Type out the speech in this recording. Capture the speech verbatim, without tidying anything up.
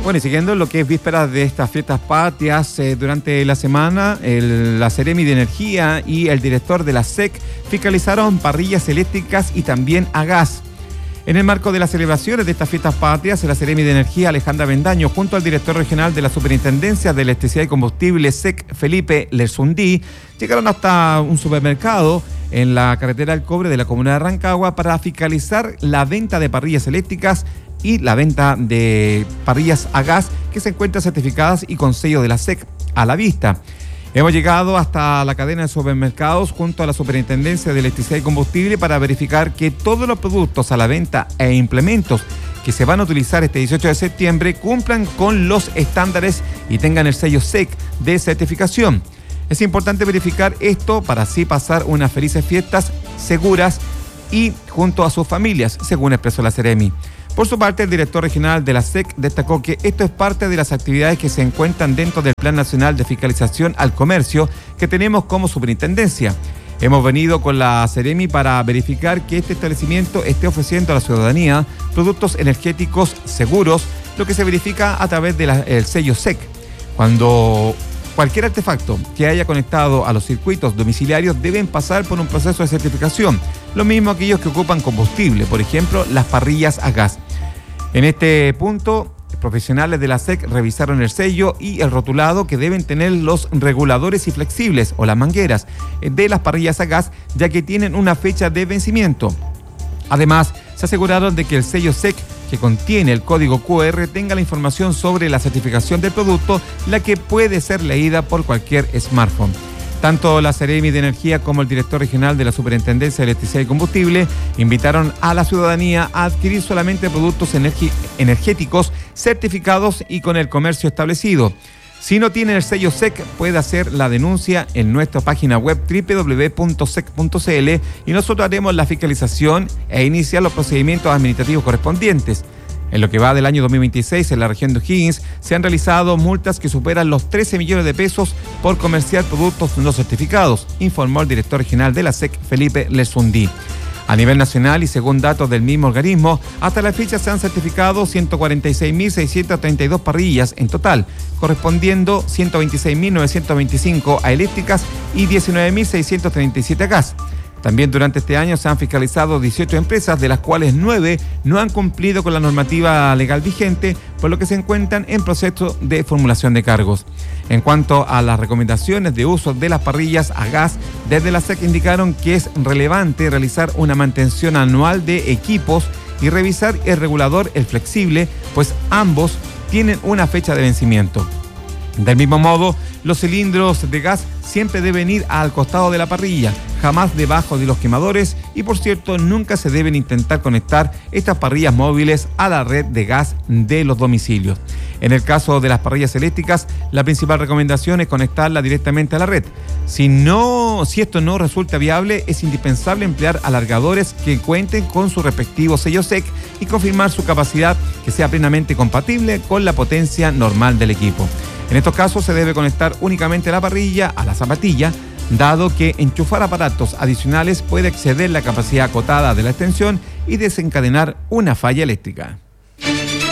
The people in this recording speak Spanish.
Bueno, y siguiendo lo que es vísperas de estas fiestas patrias, eh, durante la semana, el, la Seremi de Energía y el director de la S E C fiscalizaron parrillas eléctricas y también a gas. En el marco de las celebraciones de estas fiestas patrias, la Seremi de Energía, Alejandra Bendaño, junto al director regional de la Superintendencia de Electricidad y Combustible, S E C, Felipe Lersundi, llegaron hasta un supermercado en la carretera del Cobre de la comuna de Rancagua para fiscalizar la venta de parrillas eléctricas y la venta de parrillas a gas que se encuentran certificadas y con sello de la S E C a la vista. Hemos llegado hasta la cadena de supermercados junto a la Superintendencia de Electricidad y Combustible para verificar que todos los productos a la venta e implementos que se van a utilizar este dieciocho de septiembre cumplan con los estándares y tengan el sello S E C de certificación. Es importante verificar esto para así pasar unas felices fiestas seguras y junto a sus familias, según expresó la Seremi. Por su parte, el director regional de la S E C destacó que esto es parte de las actividades que se encuentran dentro del Plan Nacional de Fiscalización al Comercio que tenemos como superintendencia. Hemos venido con la Seremi para verificar que este establecimiento esté ofreciendo a la ciudadanía productos energéticos seguros, lo que se verifica a través del sello S E C. Cuando cualquier artefacto que haya conectado a los circuitos domiciliarios deben pasar por un proceso de certificación, lo mismo aquellos que ocupan combustible, por ejemplo, las parrillas a gas. En este punto, profesionales de la S E C revisaron el sello y el rotulado que deben tener los reguladores y flexibles o las mangueras de las parrillas a gas, ya que tienen una fecha de vencimiento. Además, se aseguraron de que el sello S E C que contiene el código cu erre tenga la información sobre la certificación del producto, la que puede ser leída por cualquier smartphone. Tanto la Seremi de Energía como el director regional de la Superintendencia de Electricidad y Combustible invitaron a la ciudadanía a adquirir solamente productos energi- energéticos certificados y con el comercio establecido. Si no tiene el sello S E C, puede hacer la denuncia en nuestra página web doble u doble u doble u punto sec punto c l y nosotros haremos la fiscalización e iniciar los procedimientos administrativos correspondientes. En lo que va del año dos mil veintiséis, en la región de O'Higgins, se han realizado multas que superan los trece millones de pesos por comerciar productos no certificados, informó el director regional de la S E C, Felipe Lersundi. A nivel nacional y según datos del mismo organismo, hasta la fecha se han certificado ciento cuarenta y seis mil seiscientas treinta y dos parrillas en total, correspondiendo ciento veintiséis mil novecientos veinticinco a eléctricas y diecinueve mil seiscientos treinta y siete a gas. También durante este año se han fiscalizado dieciocho empresas, de las cuales nueve no han cumplido con la normativa legal vigente, por lo que se encuentran en proceso de formulación de cargos. En cuanto a las recomendaciones de uso de las parrillas a gas, desde la S E C indicaron que es relevante realizar una mantención anual de equipos y revisar el regulador, el flexible, pues ambos tienen una fecha de vencimiento. Del mismo modo, los cilindros de gas siempre deben ir al costado de la parrilla, jamás debajo de los quemadores y, por cierto, nunca se deben intentar conectar estas parrillas móviles a la red de gas de los domicilios. En el caso de las parrillas eléctricas, la principal recomendación es conectarla directamente a la red. Si no, si esto no resulta viable, es indispensable emplear alargadores que cuenten con su respectivo sello S E C y confirmar su capacidad que sea plenamente compatible con la potencia normal del equipo. En estos casos se debe conectar únicamente la parrilla a la zapatilla, dado que enchufar aparatos adicionales puede exceder la capacidad acotada de la extensión y desencadenar una falla eléctrica.